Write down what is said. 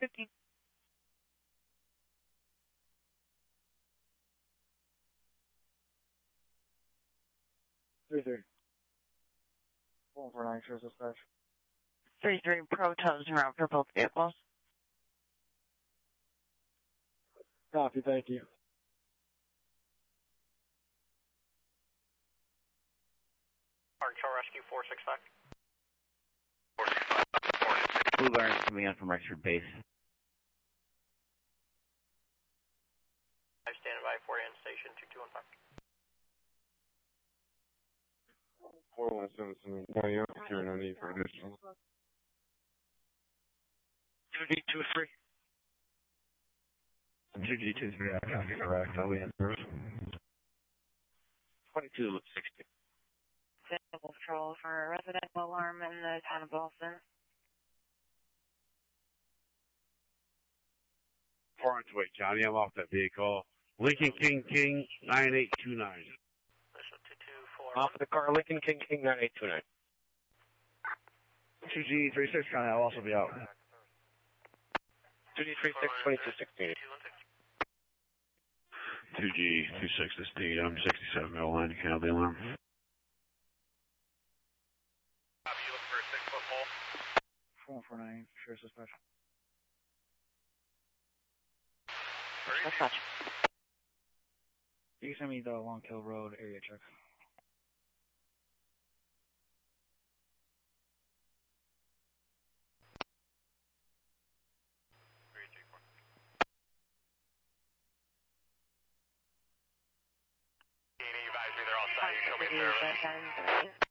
15. 3-3. 449, shows dispatch. 3-3, Protos en route for both vehicles. Copy, thank you. Arkansas Rescue 465. Blue Barons coming in from Rexford Base. I stand by for end station 2215. 4177. No, you don't hear no need for additional. 2D23. 2G23, I copy correct. I'll be in service. 2260. Vehicle patrol for a residential alarm in the town of Boston. 4 inch weight, Johnny. I'm off that vehicle. Lincoln King 9829. Listen, 224. Off the car, Lincoln King 9829. 2G36, Johnny, I'll also be out. 2D36, 2216. 2G26, this D, I'm 67 middle line, count the alarm. Copy, you looking for a 6-foot pole? 449, shows dispatch. Dispatch. You can send me the Long Kill Road area check. Advise me they're all set. You show me a